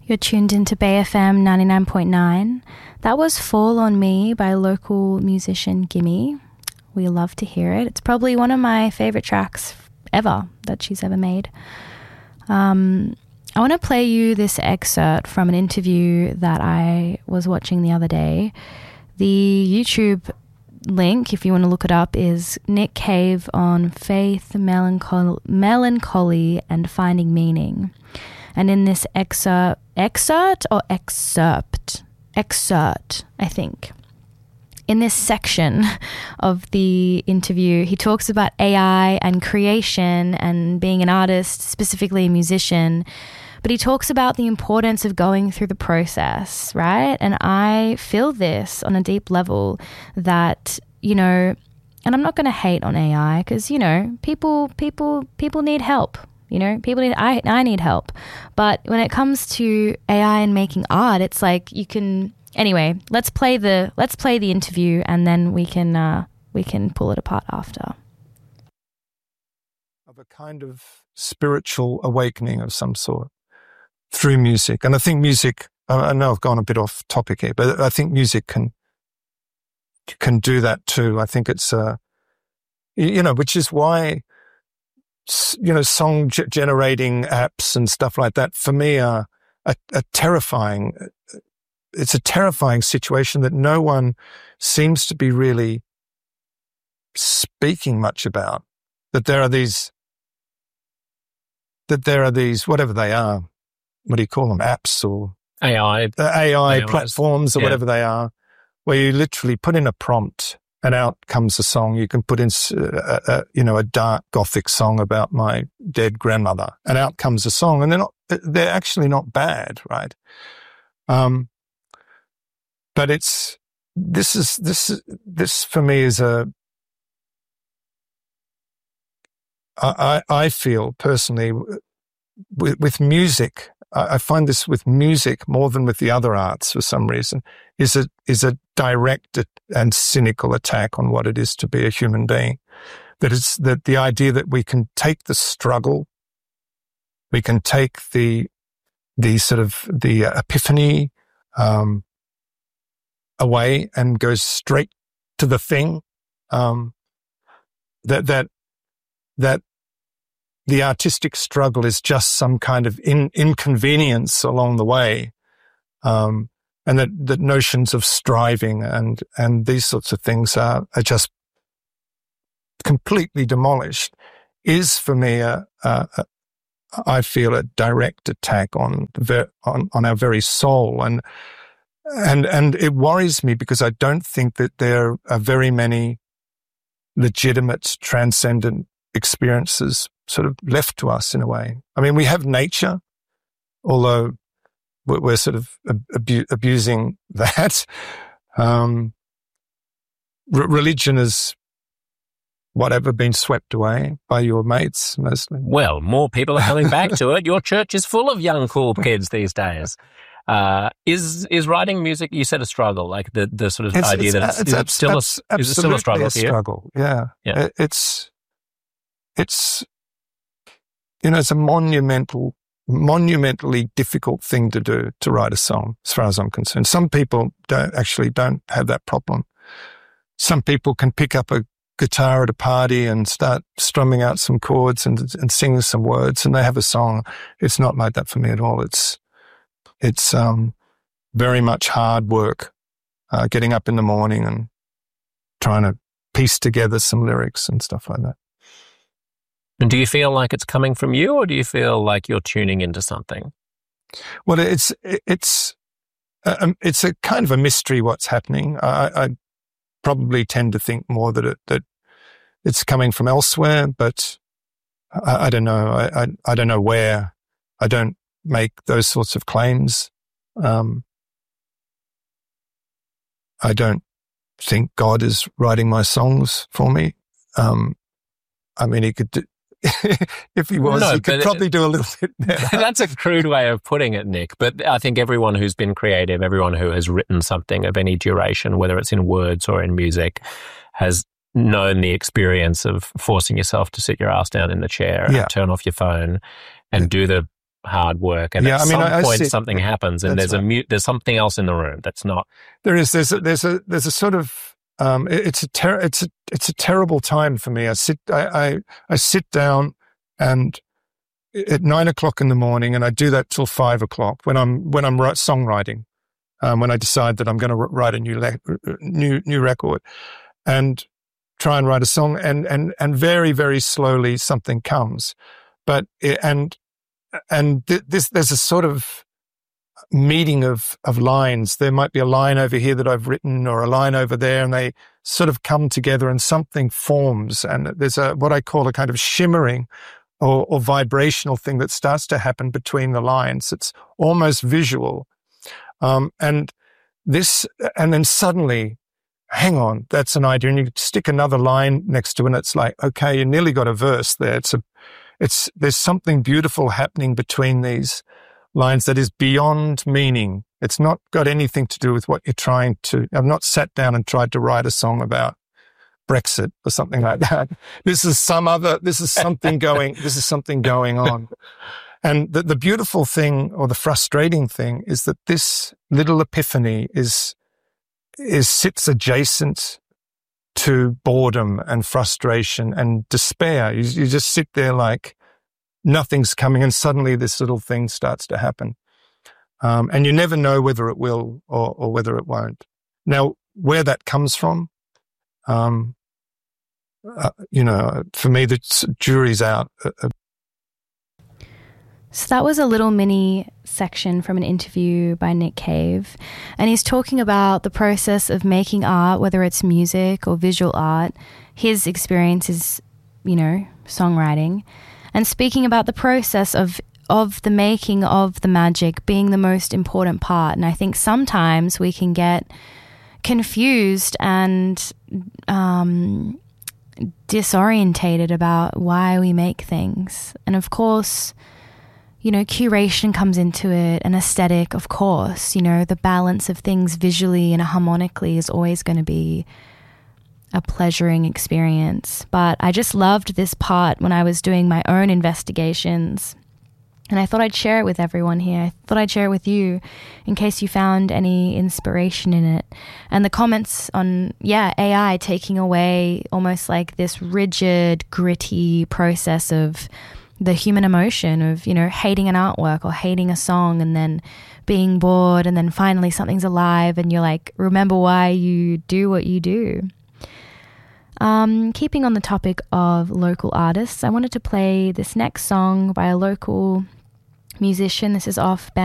You're tuned into Bay FM 99.9. That was Fall on Me by local musician Gimme. We love to hear it. It's probably one of my favourite tracks ever that she's ever made. I want to play you this excerpt from an interview that I was watching the other day. The YouTube link, if you want to look it up, is Nick Cave on faith, melancholy and finding meaning. And in this excerpt, I think. In this section of the interview, he talks about AI and creation and being an artist, specifically a musician, but he talks about the importance of going through the process, right? And I feel this on a deep level that, you know, and I'm not going to hate on AI because, you know, people need help. You know, I need help. But when it comes to AI and making art, it's like you can. Anyway, let's play the interview and then we can pull it apart after. Of a kind of spiritual awakening of some sort through music, and I think music. I know I've gone a bit off topic here, but I think music can do that too. I think it's which is why. Song generating apps and stuff like that for me are a terrifying. It's a terrifying situation that no one seems to be really speaking much about. That there are these, whatever they are, what do you call them, apps or AI platforms or whatever they are, where you literally put in a prompt. And out comes a song. You can put in, a dark gothic song about my dead grandmother, and out comes a song. And they're actually not bad, right? But this for me is I feel personally with music. I find this with music more than with the other arts for some reason is a direct and cynical attack on what it is to be a human being. That the idea that we can take the struggle, we can take the sort of the epiphany away and go straight to the thing. That the artistic struggle is just some kind of inconvenience along the way, and that notions of striving and these sorts of things are just completely demolished. Is for me I feel a direct attack on our very soul, and it worries me because I don't think that there are very many legitimate transcendent experiences sort of left to us in a way. I mean, we have nature, although we're sort of abusing that. Religion is whatever been swept away by your mates mostly. Well, more people are coming back to it. Your church is full of young, cool kids these days. Is writing music, you said, a struggle, like the sort of idea that is it still a struggle to you? Struggle, yeah. It's it's a monumentally difficult thing to do, to write a song, as far as I'm concerned. Some people don't have that problem. Some people can pick up a guitar at a party and start strumming out some chords and sing some words, and they have a song. It's not like that for me at all. It's very much hard work, getting up in the morning and trying to piece together some lyrics and stuff like that. And do you feel like it's coming from you, or do you feel like you're tuning into something? Well, it's a kind of a mystery what's happening. I probably tend to think more that it's coming from elsewhere, but I don't know. I don't know where. I don't make those sorts of claims. I don't think God is writing my songs for me. I mean, he could do, if he was, he could probably do a little bit better. That's a crude way of putting it, Nick. But I think everyone who's been creative, everyone who has written something of any duration, whether it's in words or in music, has known the experience of forcing yourself to sit your ass down in the chair and turn off your phone and do the hard work, and at some point something happens, and there's something else in the room that's not. There's a sort of it's a terrible time for me. I sit down and at 9 o'clock in the morning, and I do that till 5 o'clock when I'm songwriting. When I decide that I'm going to write a new record, and try and write a song, and very, very slowly something comes, there's a sort of meeting of lines. There might be a line over here that I've written, or a line over there, and they sort of come together, and something forms, and there's what I call a kind of shimmering or vibrational thing that starts to happen between the lines. It's almost visual. And then suddenly, hang on, that's an idea. And you stick another line next to it, and it's like, okay, you nearly got a verse there. There's something beautiful happening between these lines that is beyond meaning. It's not got anything to do with what you're trying to. I've not sat down and tried to write a song about Brexit or something like that. This is something going on. And the beautiful thing, or the frustrating thing, is that this little epiphany sits adjacent to boredom and frustration and despair. You just sit there like nothing's coming, and suddenly this little thing starts to happen. And you never know whether it will or whether it won't. Now, where that comes from, for me, the jury's out. So that was a little mini section from an interview by Nick Cave. And he's talking about the process of making art, whether it's music or visual art. His experience is, songwriting. And speaking about the process of the making of the magic being the most important part. And I think sometimes we can get confused and disorientated about why we make things. And of course, curation comes into it, and aesthetic, of course. The balance of things visually and harmonically is always going to be a pleasuring experience. But I just loved this part when I was doing my own investigations, and I thought I'd share it with everyone here. I thought I'd share it with you in case you found any inspiration in it. And the comments on, AI taking away almost like this rigid, gritty process of the human emotion of, hating an artwork or hating a song, and then being bored, and then finally something's alive and you're like, remember why you do what you do. Keeping on the topic of local artists, I wanted to play this next song by a local musician. This is off